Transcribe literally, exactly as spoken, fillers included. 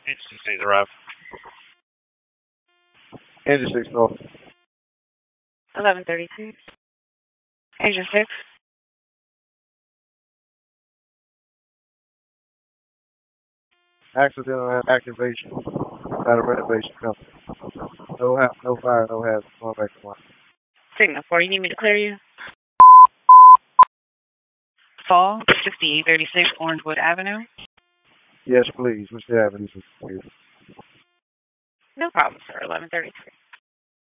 Agency's arrived. Engine six North. eleven thirty-six. Engine six. Accidental activation. Got a renovation company. No ha- no fire, no hazard. Going back to one. Signal four, you need me to clear you? Fall, sixty-eight thirty-six Orangewood Avenue. Yes, please. What's the avenue? No problem, sir. eleven thirty-three.